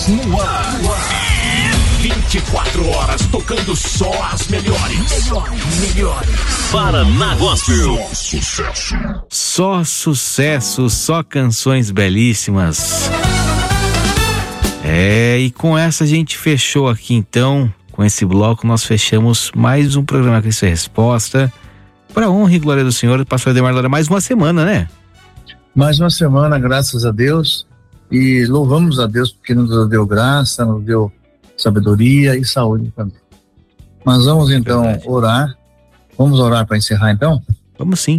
Gospels no ar. 24 horas tocando só as melhores. Paraná Gospel. Só sucesso, só canções belíssimas. E com essa a gente fechou aqui então. Com esse bloco nós fechamos mais um programa Cristo é Resposta. Para honra e glória do Senhor, pastor Ademar Lara, mais uma semana, né? Mais uma semana, graças a Deus, e louvamos a Deus porque nos deu graça, nos deu sabedoria e saúde também. Mas vamos então orar. Vamos orar para encerrar então? Vamos sim.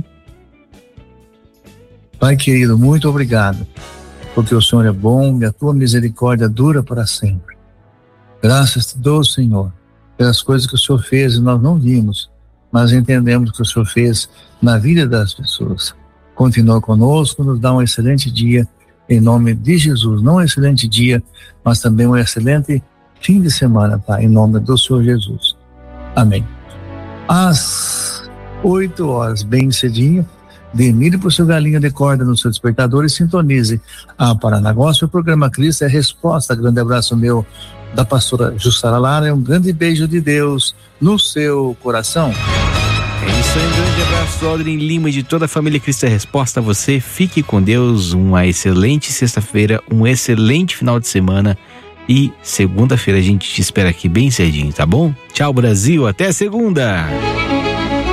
Pai querido, muito obrigado, porque o Senhor é bom e a tua misericórdia dura para sempre. Graças te dou, Senhor, pelas coisas que o Senhor fez e nós não vimos, mas entendemos que o Senhor fez na vida das pessoas. Continua conosco, nos dá um excelente dia, em nome de Jesus. Não um excelente dia, mas também um excelente fim de semana, Pai, em nome do Senhor Jesus. Amém. Às 8 horas, bem cedinho, dê milho para o seu galinho de corda no seu despertador e sintonize a Paraná Gospel. O programa Cristo é Resposta. Grande abraço meu, da pastora Jussara Lara, um grande beijo de Deus no seu coração. É isso aí, um grande abraço, Aldrin Lima, e de toda a família Cristo é Resposta a você. Fique com Deus, uma excelente sexta-feira, um excelente final de semana, e segunda-feira a gente te espera aqui bem cedinho, tá bom? Tchau, Brasil, até segunda!